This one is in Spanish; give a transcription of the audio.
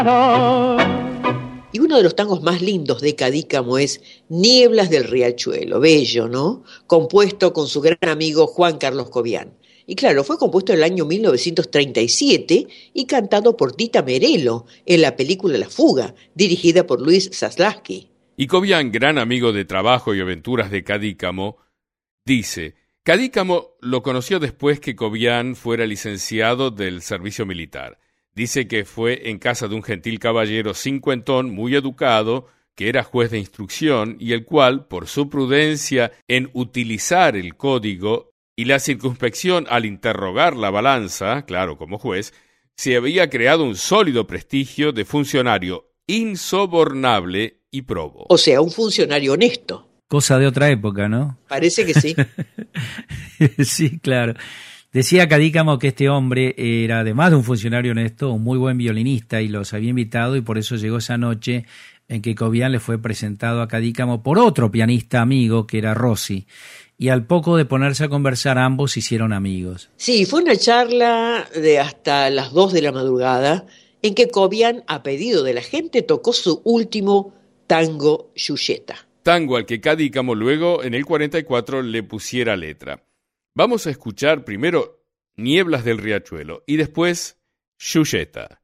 Y uno de los tangos más lindos de Cadícamo es Nieblas del Riachuelo, bello, ¿no? Compuesto con su gran amigo Juan Carlos Cobian. Y claro, fue compuesto en el año 1937 y cantado por Tita Merelo en la película La Fuga, dirigida por Luis Zaslavsky. Y Cobian, gran amigo de trabajo y aventuras de Cadícamo, dice: Cadícamo lo conoció después que Cobian fuera licenciado del servicio militar. Dice que fue en casa de un gentil caballero cincuentón, muy educado, que era juez de instrucción y el cual, por su prudencia en utilizar el código y la circunspección al interrogar la balanza, claro, como juez, se había creado un sólido prestigio de funcionario insobornable y probo. O sea, un funcionario honesto. Cosa de otra época, ¿no? Parece que sí. Sí, claro. Decía Cadícamo que este hombre era, además de un funcionario honesto, un muy buen violinista y los había invitado, y por eso llegó esa noche en que Cobian le fue presentado a Cadícamo por otro pianista amigo que era Rossi, y al poco de ponerse a conversar ambos se hicieron amigos. Sí, fue una charla de hasta las 2 de la madrugada en que Cobian, a pedido de la gente, tocó su último tango Giulietta. Tango al que Cadícamo luego en el 44 le pusiera letra. Vamos a escuchar primero Nieblas del Riachuelo y después Giulietta.